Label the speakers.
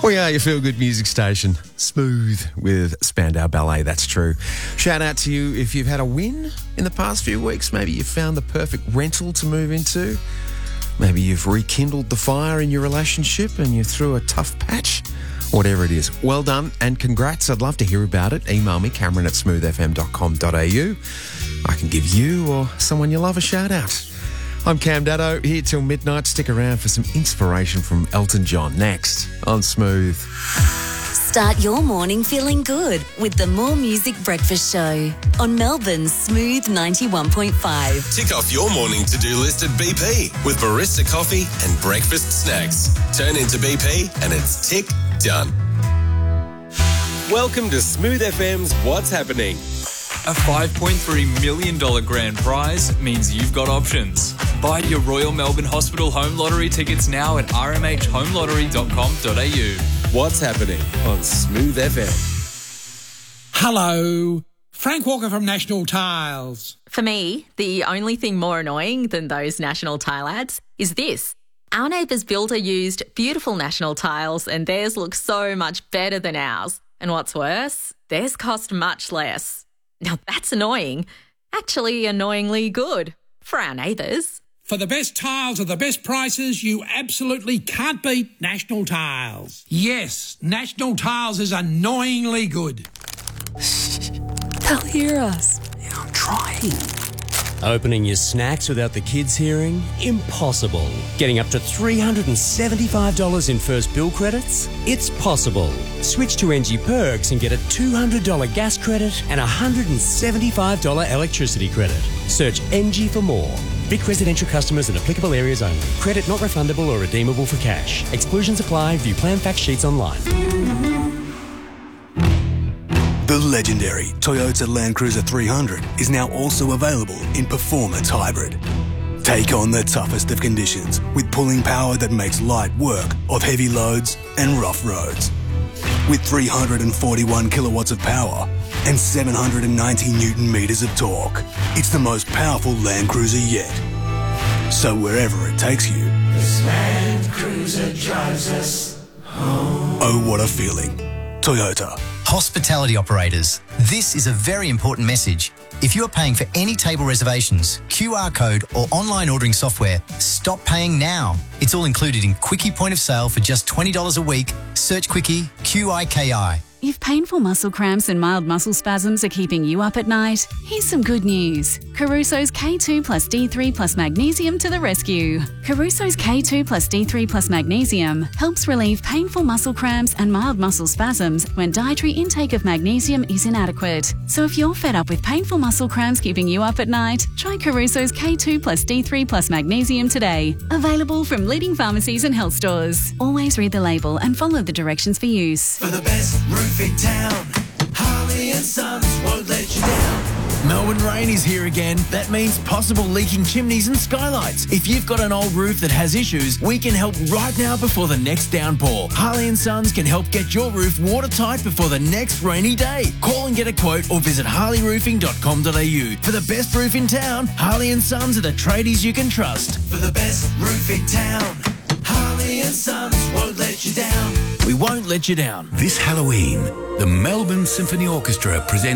Speaker 1: We are your feel-good music station. Smooth with Spandau Ballet, that's true. Shout out to you if you've had a win in the past few weeks. Maybe you found the perfect rental to move into. Maybe you've rekindled the fire in your relationship and you're through a tough patch. Whatever it is, well done and congrats. I'd love to hear about it. Email me, cameron@smoothfm.com.au. I can give you or someone you love a shout out. I'm Cam Daddo, here till midnight. Stick around for some inspiration from Elton John next on Smooth.
Speaker 2: Start your morning feeling good with the More Music Breakfast Show on Melbourne's Smooth 91.5.
Speaker 3: Tick off your morning to-do list at BP with barista coffee and breakfast snacks. Turn into BP and it's tick done. Welcome to Smooth FM's What's Happening.
Speaker 4: A $5.3 million grand prize means you've got options. Buy your Royal Melbourne Hospital Home Lottery tickets now at rmhhomelottery.com.au.
Speaker 3: What's Happening on Smooth FM.
Speaker 5: Hello, Frank Walker from National Tiles.
Speaker 6: For me, the only thing more annoying than those National Tile ads is this. Our neighbour's builder used beautiful National Tiles and theirs looks so much better than ours. And what's worse, theirs cost much less. Now that's annoying. Actually annoyingly good for our neighbours.
Speaker 5: For the best tiles at the best prices, you absolutely can't beat National Tiles. Yes, National Tiles is annoyingly good.
Speaker 7: They'll hear us. Yeah, I'm trying. Opening your snacks without the kids hearing? Impossible. Getting up to $375 in first bill credits? It's possible. Switch to NG Perks and get a $200 gas credit and a $175 electricity credit. Search NG for more. Vic residential customers in applicable areas only. Credit not refundable or redeemable for cash. Exclusions apply. View plan fact sheets online.
Speaker 8: The legendary Toyota Land Cruiser 300 is now also available in Performance Hybrid. Take on the toughest of conditions with pulling power that makes light work of heavy loads and rough roads. With 341 kilowatts of power and 790 Newton meters of torque, it's the most powerful Land Cruiser yet. So wherever it takes you,
Speaker 9: this Land Cruiser drives us home.
Speaker 8: Oh, what a feeling. Toyota.
Speaker 10: Hospitality operators, this is a very important message. If you are paying for any table reservations, QR code or online ordering software, stop paying now. It's all included in Quickie Point of Sale for just $20 a week. Search Quickie, QIKI.
Speaker 11: If painful muscle cramps and mild muscle spasms are keeping you up at night, here's some good news. Caruso's K2 plus D3 plus magnesium to the rescue. Caruso's K2 plus D3 plus magnesium helps relieve painful muscle cramps and mild muscle spasms when dietary intake of magnesium is inadequate. So if you're fed up with painful muscle cramps keeping you up at night, try Caruso's K2 plus D3 plus magnesium today. Available from leading pharmacies and health stores. Always read the label and follow the directions for use.
Speaker 9: For the best roof in town, Harley and Sons won't let you down.
Speaker 12: Melbourne rain is here again. That means possible leaking chimneys and skylights. If you've got an old roof that has issues, we can help right now before the next downpour. Harley and Sons can help get your roof watertight before the next rainy day. Call and get a quote or visit harleyroofing.com.au. For the best roof in town, Harley and Sons are the tradies you can trust.
Speaker 9: For the best roof in town, Harley and Sons won't let you down.
Speaker 12: We won't let you down.
Speaker 13: This Halloween, the Melbourne Symphony Orchestra presents